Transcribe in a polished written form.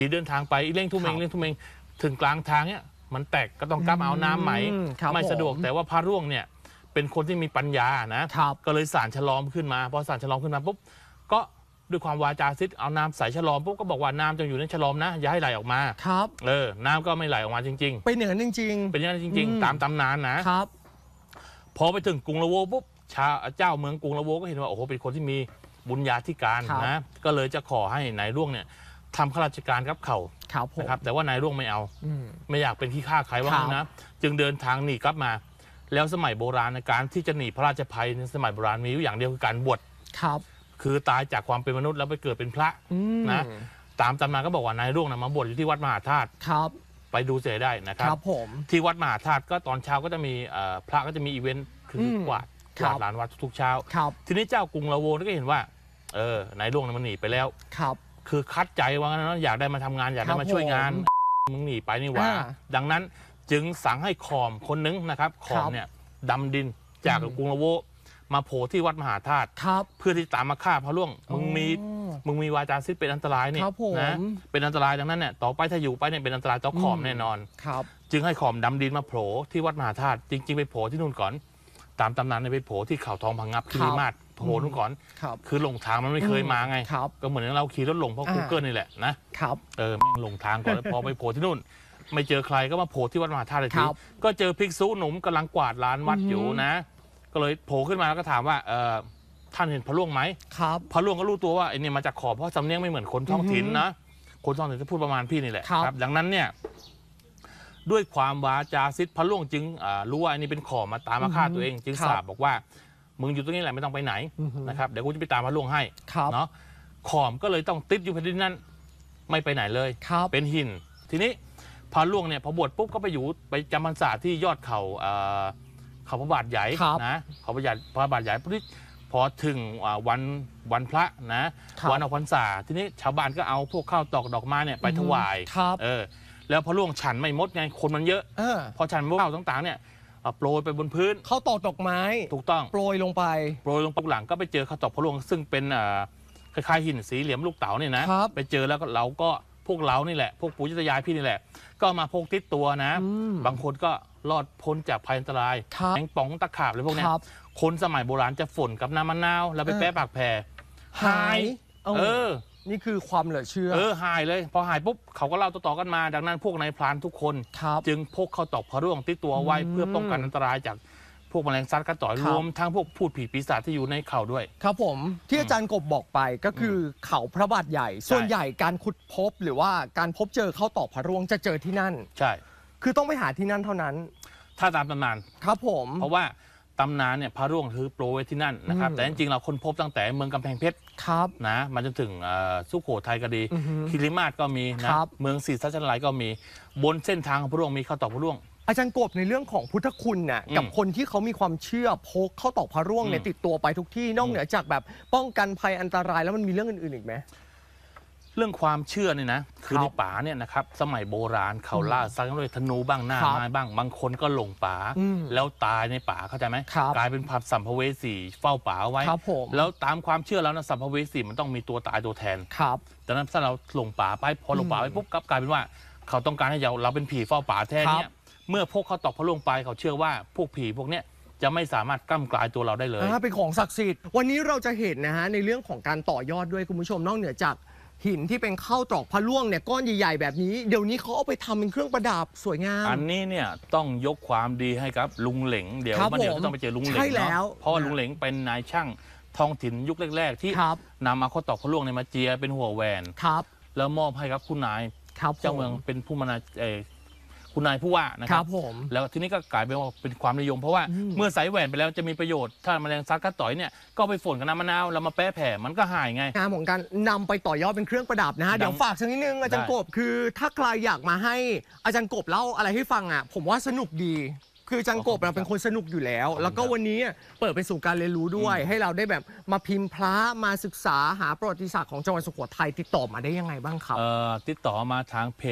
เดินทางไปเร่งทุ่มเองถึงกลางทางเนี่ยมันแตกก็ต้องกลับเอาน้ำไหมไม่สะดวกแต่ว่าพระร่วงเนี่ยเป็นคนที่มีปัญญานะก็เลยสารฉลอมขึ้นมาพอสารฉลอมขึ้นมาปุ๊บก็ด้วยความวาจาซิดเอาน้ำใส่ฉลอมปุ๊บก็บอกว่าน้ำจงอยู่ในฉลอมนะอย่าให้ไหลออกมาครับน้ำก็ไม่ไหลออกมาจริงๆเป็นอย่างนั้นจริงๆเป็นอย่างนั้นจริงๆตามตำนานนะครับพอไปถึงกรุงละโวปุ๊บเจ้าเมืองกรุงละโวก็เห็นว่าโอ้โหเป็นคนที่มีบุญญาธิการนะก็เลยจะขอให้นายร่วงเนี่ยทำข้าราชการกับเขานะครับแต่ว่านายร่วงไม่เอาไม่อยากเป็นขี้ข้าใครว่างั้นนะจึงเดินทางหนีกลับมาแล้วสมัยโบราณในการที่จะหนีพระราชภัยในสมัยโบราณมีอยู่อย่างเดียวคือการบวชคือตายจากความเป็นมนุษย์แล้วไปเกิดเป็นพระนะตามตำนานก็บอกว่านายร่วงนะมาบวชอยู่ที่วัดมหาธาตุไปดูเสียได้นะครับที่วัดมหาธาตุก็ตอนเช้าก็จะมีพระก็จะมีอีเวนต์คือกวาดลานวัดทุกเช้าทีนี้เจ้ากรุงละโวก็เห็นว่านายร่วงมันหนีไปแล้วคือคัดใจว่างั้นนะอยากได้มาทำงานอยากได้มาช่วยงานมึงหนีไปนี่หว่าดังนั้นจึงสั่งให้ขอมคนนึงนะครับขอมเนี่ยดำดินจากกรุงละโวมาโผล่ที่วัดมหาธาตุเพื่อที่ตามมาฆ่าพระร่วงมึงมีวาจาซิดเป็นอันตรายนี่นะเป็นอันตรายดังนั้นเนี่ยต่อไปถ้าอยู่ไปเนี่ยเป็นอันตรายต่อขอมแน่นอนจึงให้ขอมดำดินมาโผล่ที่วัดมหาธาตุจริงๆไปโผล่ที่นู่นก่อนตามตำนานไปโผล่ที่เขาทองพังงับคิริมาศโผล่นู่นก่อนคือหลงทางมันไม่เคยมาไงก็เหมือนเราขี่รถหลงเพราะ Google นี่แหละนะแม่งหลงทางก่อนแล้วพอไปโผล่ที่นู่นไม่เจอใครก็มาโผล่ที่วัดมหาธาตุเลยทีก็เจอภิกษุหนุ่มกำลังกวาดลานวัดอยู่นะก็เลยโผล่ขึ้นมาแล้วก็ถามว่าท่านเห็นพระร่วงไหมพระร่วงก็รู้ตัวว่าไอ้นี่มาจากขอบเพราะสำเนียงไม่เหมือนคนท้องถิ่นนะคนท้องถิ่นจะพูดประมาณพี่นี่แหละครับดังนั้นเนี่ยด้วยความวาจาซิดพระร่วงจึงรู้ว่าอันนี้เป็นขอมาตามมาฆ่าตัวเองจึงสาบบอกว่ามึงอยู่ตรงนี้แหละไม่ต้องไปไหนนะครับเดี๋ยวกูจะไปตามพระร่วงให้เนาะขอมก็เลยต้องติดอยู่แผ่นดินนั้นไม่ไปไหนเลยเป็นหินทีนี้พระร่วงเนี่ยพอบวชปุ๊บก็ไปจำพรรษาที่ยอดเขาพระบาทใหญ่นะเขาพระบาทใหญ่พอถึงวันพระนะวันออกพรรษาทีนี้ชาวบ้านก็เอาพวกข้าวตอกดอกไม้เนี่ยไปถวายแล้วพระร่วงฉันไม่มดไงคนมันเยอะพอฉันพวกข้าวต่างๆเนี่ยโปรยไปบนพื้นข้าวตอกดอกไม้ถูกต้องโปรยลงไปหลังก็ไปเจอข้าวตอกพระร่วงซึ่งเป็นคล้ายๆหินสีเหลี่ยมลูกเต๋าเนี่ยนะไปเจอแล้วก็เราก็พวกเรานี่แหละพวกปู่ย่าตายายพี่นี่แหละก็มาพกติดตัวนะบางคนก็รอดพ้นจากภัยอันตรายแมงป่องตะขาบอะไรพวกนี้คนสมัยโบราณจะฝนกับน้ำมะนาวแล้วไปแปะปากแผ่หายนี่คือความเหลือเชื่อหายเลยพอหายปุ๊บเขาก็เล่าต่อๆกันมาดังนั้นพวกนายพรานทุกคนจึงพกข้าวตอกพระร่วงติดตัวไว้เพื่อป้องกันอันตรายจากพวกแมลงสัตว์กัดต่อยรวมทั้งพวกพูดผีปีศาจที่อยู่ในเขาด้วยครับผมที่อาจารย์กบบอกไปก็คือเขาพระบาทใหญ่ส่วนใหญ่การขุดพบหรือว่าการพบเจอข้าวตอกพระร่วงจะเจอที่นั่นใช่คือต้องไปหาที่นั่นเท่านั้นถ้าตามตำนานครับผมเพราะว่าตำนานเนี่ยพระร่วงคือโปรไว้ที่นั่นนะครับแต่จริงๆเราค้นพบตั้งแต่เมืองกำแพงเพชรนะมันจนถึงสุโขทัยก็ดีคิริมาศก็มีนะเมืองศรีสัชนาลัยก็มีบนเส้นทางของพระร่วงมีข้าวตอกพระร่วงอาจารย์กบในเรื่องของพุทธคุณน่ะกับคนที่เขามีความเชื่อพกข้าวตอกพระร่วงเนี่ยติดตัวไปทุกที่นอกเหนือจากแบบป้องกันภัยอันตรายแล้วมันมีเรื่องอื่นๆอีกไหมเรื่องความเชื่อเนี่ยนะคือในป่าเนี่ยนะครับสมัยโบราณเขาล่าสัตว์ด้วยธนูบ้างหน้าไม้บ้างบางคนก็หลงป่าแล้วตายในป่าเข้าใจไหมกลายเป็นสัมภเวสีเฝ้าป่าไว้แล้วตามความเชื่อแล้วนะสัมภเวสีมันต้องมีตัวตายตัวแทนดังนั้นถ้าเราหลงป่าไปพอหลงป่าไปปุ๊บกลายเป็นว่าเขาต้องการให้เราเป็นผีเฝ้าป่าแท้เนี่ยเมื่อพกเขาตอกพระร่วงไปเขาเชื่อว่าพวกผีพวกเนี้ยจะไม่สามารถกล้ำกลายตัวเราได้เลยเป็นของศักดิ์สิทธิ์วันนี้เราจะเห็นนะฮะในเรื่องของการต่อยอดด้วยคุณผู้ชมนอกเหนือจากหินที่เป็นข้าวตอกพระร่วงเนี่ยก้อนใหญ่ๆแบบนี้เดี๋ยวนี้เขาเอาไปทำเป็นเครื่องประดับสวยงามอันนี้เนี่ยต้องยกความดีให้ครับลุงเหลงเดี๋ยวต้องไปเจอลุงเหลงเนาะเพราะลุงเหลงเป็นนายช่างท้องถิ่นยุคแรกๆที่นำเอาข้าวตอกพระร่วงในมาเจียเป็นหัวแหวนแล้วมอบให้ครับคุณนายเจ้าเมืองเป็นผู้มาคุณนายผู้ว่านะครับแล้วทีนี้ก็กลายเป็นว่าเป็นความนิยมเพราะว่าเมื่อใส่แหวนไปแล้วจะมีประโยชน์ถ้าแมลงสัตว์กัดต่อยเนี่ยก็ไปฝนกับน้ำมะนาวแล้วมาแปะแผ่มันก็หายไงงานของการนำไปต่อยอดเป็นเครื่องประดับนะฮะเดี๋ยวฝากสักนิดนึงอาจารย์กบคือถ้าใครอยากมาให้อาจารย์กบเล่าอะไรให้ฟังอ่ะผมว่าสนุกดีคืออาจารย์กบเราเป็นคนสนุกอยู่แล้วแล้วก็วันนี้เปิดไปสู่การเรียนรู้ด้วยให้เราได้แบบมาพิมพ์พระมาศึกษาหาประวัติศาสตร์ของจังหวัดสุโขทัยติดต่อมาได้ยังไงบ้างครับติดต่อมาทางเพจ